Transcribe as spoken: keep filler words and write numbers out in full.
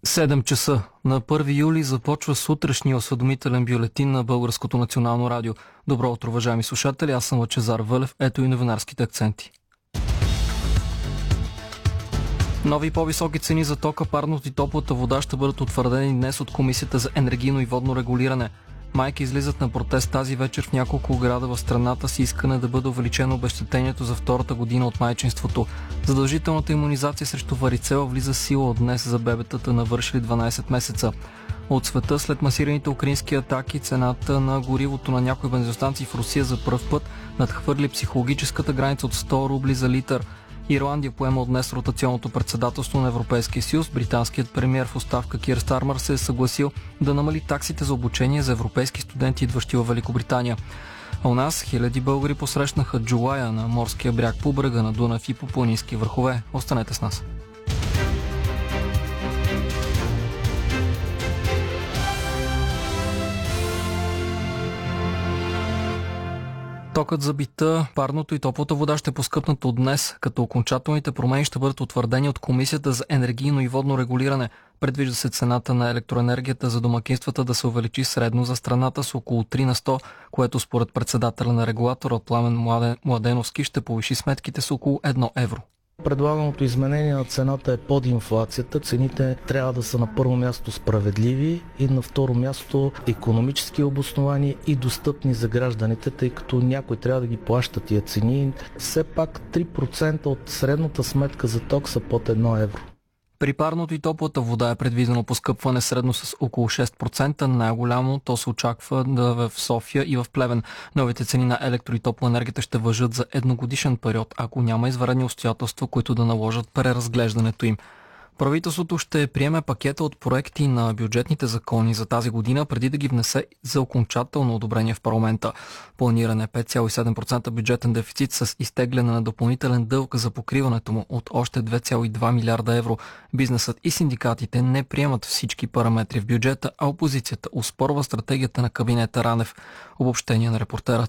седем часа на първи юли започва сутрешния осведомителен бюлетин на Българското национално радио. Добро утро, уважаеми слушатели, аз съм Лъчезар Вълев, ето и новинарските акценти. Нови и по-високи цени за тока, парното и топлата вода ще бъдат утвърдени днес от Комисията за енергийно и водно регулиране. Майки излизат на протест тази вечер в няколко града в страната с искане да бъде увеличено обезщетението за втората година от майчинството. Задължителната имунизация срещу варицела влиза в сила от днес за бебетата, навършили дванайсет месеца. От света, след масираните украински атаки, цената на горивото на някои бензиностанции в Русия за пръв път надхвърли психологическата граница от сто рубли за литър. Ирландия поема от днес ротационното председателство на Европейския съюз. Британският премиер в оставка Кир Стармър се е съгласил да намали таксите за обучение за европейски студенти, идващи във Великобритания. А у нас хиляди българи посрещнаха Джулая на морския бряг по брега на Дунав и по планински върхове. Останете с нас. Токът за бита, парното и топлата вода ще поскъпнат от днес, като окончателните промени ще бъдат утвърдени от Комисията за енергийно и водно регулиране. Предвижда се цената на електроенергията за домакинствата да се увеличи средно за страната с около три на сто, което според председателя на регулатора Пламен Младеновски ще повиши сметките с около едно евро. Предлаганото изменение на цената е под инфлацията. Цените трябва да са на първо място справедливи и на второ място икономически обосновани и достъпни за гражданите, тъй като някой трябва да ги плаща тия цени. Все пак три процента от средната сметка за ток са под едно евро. При парното и топлата вода е предвидено поскъпване средно с около шест процента. Най-голямо то се очаква да в София и в Плевен. Новите цени на електро- и топлоенергията ще важат за едногодишен период, ако няма извънредни обстоятелства, които да наложат преразглеждането им. Правителството ще приеме пакета от проекти на бюджетните закони за тази година, преди да ги внесе за окончателно одобрение в парламента. Планиран е пет цяло и седем процента бюджетен дефицит с изтегляне на допълнителен дълг за покриването му от още две цяло и две милиарда евро. Бизнесът и синдикатите не приемат всички параметри в бюджета, а опозицията оспорва стратегията на кабинета Ранев. Обобщение на репортера